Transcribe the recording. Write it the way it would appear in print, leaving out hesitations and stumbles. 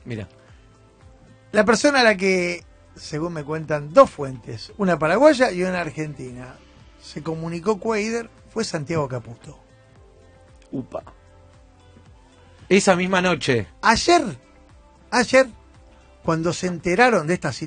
Mira. La persona a la que, según me cuentan dos fuentes, una paraguaya y una argentina, se comunicó Quader, fue Santiago Caputo. Upa. Esa misma noche. Ayer, cuando se enteraron de esta situación,